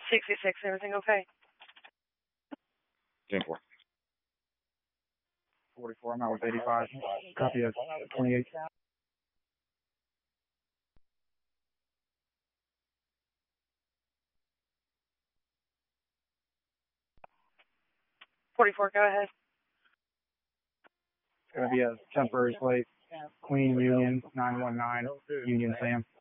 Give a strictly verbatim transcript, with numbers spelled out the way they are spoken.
sixty-six, everything okay? ten four. forty-four, I'm out with eighty-five. Copy of twenty-eight. forty-four, go ahead. It's going to be a temporary slate. Queen Union nine one nine, Union Sam.